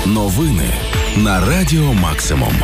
Новини на Радіо Максимум.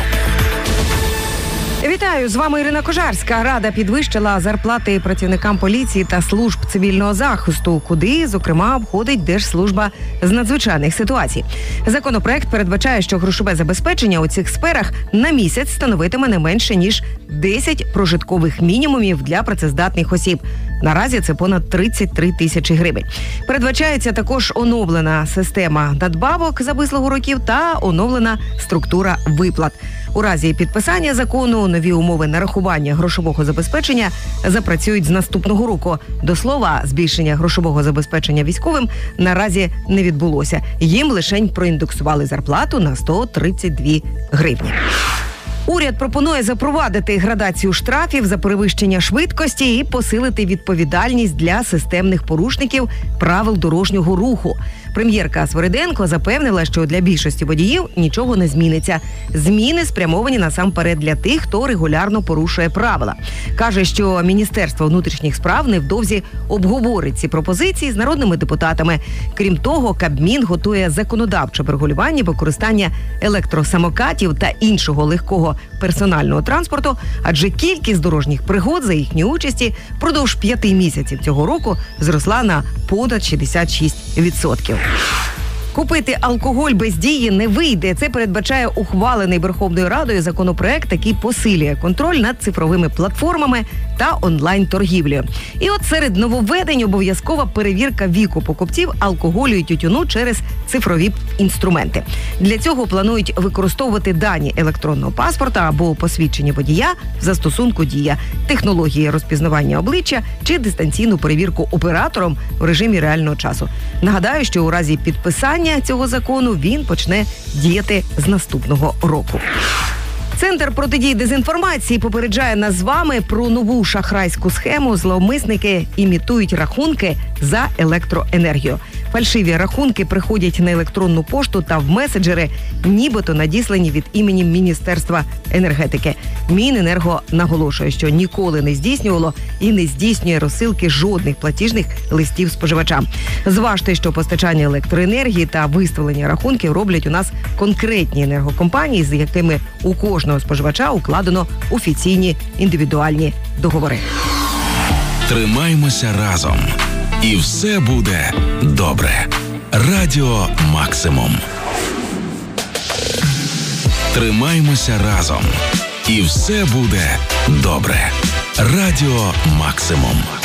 Вітаю, з вами Ірина Кожарська. Рада підвищила зарплати працівникам поліції та служб цивільного захисту, куди, зокрема, входить Держслужба з надзвичайних ситуацій. Законопроект передбачає, що грошове забезпечення у цих сферах на місяць становитиме не менше, ніж 10 прожиткових мінімумів для працездатних осіб. Наразі це понад 33 тисячі гривень. Передбачається також оновлена система надбавок за вислугу років та оновлена структура виплат. У разі підписання закону нові умови нарахування грошового забезпечення запрацюють з наступного року. До слова, збільшення грошового забезпечення військовим наразі не відбулося. Їм лишень проіндексували зарплату на 132 гривні. Уряд пропонує запровадити градацію штрафів за перевищення швидкості і посилити відповідальність для системних порушників правил дорожнього руху. Прем'єрка Свириденко запевнила, що для більшості водіїв нічого не зміниться. Зміни спрямовані насамперед для тих, хто регулярно порушує правила. Каже, що Міністерство внутрішніх справ невдовзі обговорить ці пропозиції з народними депутатами. Крім того, Кабмін готує законодавче врегулювання використання електросамокатів та іншого легкого персонального транспорту, адже кількість дорожніх пригод за їхньої участі впродовж 5 місяців цього року зросла на понад 66%. Купити алкоголь без дії не вийде. Це передбачає ухвалений Верховною Радою законопроект, який посилює контроль над цифровими платформами та онлайн-торгівлею. І от серед нововведень обов'язкова перевірка віку покупців алкоголю і тютюну через цифрові інструменти. Для цього планують використовувати дані електронного паспорта або посвідчення водія в застосунку «Дія», технології розпізнавання обличчя чи дистанційну перевірку оператором в режимі реального часу. Нагадаю, що у разі підписання цього закону він почне діяти з наступного року. Центр протидії дезінформації попереджає нас з вами про нову шахрайську схему. Зловмисники імітують рахунки за електроенергію. Фальшиві рахунки приходять на електронну пошту та в меседжери, нібито надіслані від імені Міністерства енергетики. Міненерго наголошує, що ніколи не здійснювало і не здійснює розсилки жодних платіжних листів споживачам. Зважте, що постачання електроенергії та виставлення рахунків роблять у нас конкретні енергокомпанії, з якими у кожного споживача укладено офіційні індивідуальні договори. Тримаймося разом. І все буде добре. Радіо Максимум. Тримаймося разом. І все буде добре. Радіо Максимум.